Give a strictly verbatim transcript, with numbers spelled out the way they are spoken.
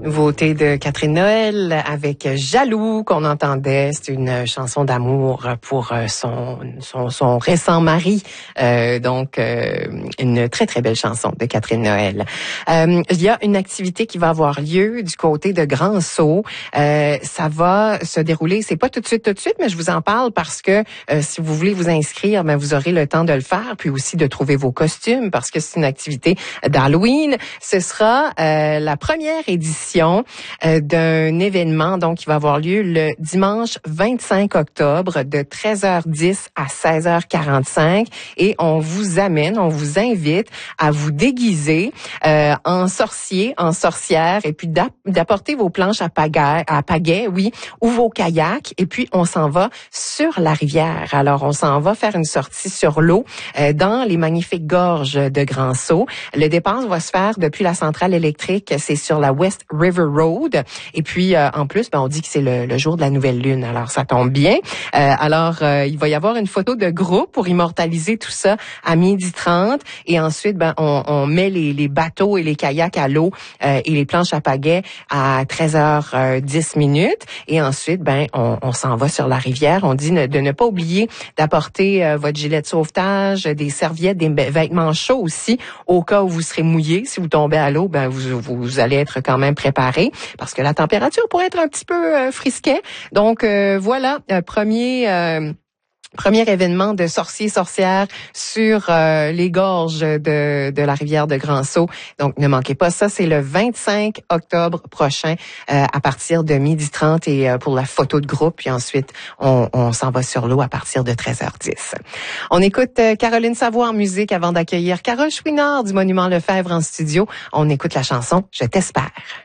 Nouveauté de Catherine Noël avec Jaloux qu'on entendait. C'est une chanson d'amour pour son, son, son récent mari. Euh, donc, euh, une très, très belle chanson de Catherine Noël. Euh, il y a une activité qui va avoir lieu du côté de Grand-Sault. Euh, ça va se dérouler, c'est pas tout de suite, tout de suite, mais je vous en parle parce que euh, si vous voulez vous inscrire, ben, vous aurez le temps de le faire, puis aussi de trouver vos costumes parce que c'est une activité d'Halloween. Ce sera euh, la première édition Euh, d'un événement donc qui va avoir lieu le dimanche vingt-cinq octobre de treize heures dix à seize heures quarante-cinq et on vous amène, on vous invite à vous déguiser euh, en sorcier, en sorcière et puis d'apporter vos planches à pagaie, à pagaie, oui, ou vos kayaks et puis on s'en va sur la rivière. Alors on s'en va faire une sortie sur l'eau euh, dans les magnifiques gorges de Grand-Sault. Le départ va se faire depuis la centrale électrique, c'est sur la West River Road. Et puis, euh, en plus, ben, on dit que c'est le, le jour de la nouvelle lune. Alors, ça tombe bien. Euh, alors, euh, il va y avoir une photo de groupe pour immortaliser tout ça à midi trente. Et ensuite, ben, on, on met les, les bateaux et les kayaks à l'eau euh, et les planches à pagaie à treize heures dix minutes. Et ensuite, ben, on, on s'en va sur la rivière. On dit ne, de ne pas oublier d'apporter euh, votre gilet de sauvetage, des serviettes, des vêtements chauds aussi, au cas où vous serez mouillé. Si vous tombez à l'eau, ben, vous, vous allez être quand même préparé parce que la température pourrait être un petit peu euh, frisquet. Donc euh, voilà, euh, premier euh, premier événement de sorciers sorcières sur euh, les gorges de de la rivière de Grand-Sault. Donc ne manquez pas ça, c'est le vingt-cinq octobre prochain euh, à partir de midi trente et euh, pour la photo de groupe puis ensuite on, on s'en va sur l'eau à partir de treize heures dix. On écoute euh, Caroline Savoie en musique avant d'accueillir Carole Chouinard du Monument Lefebvre en studio. On écoute la chanson Je t'espère.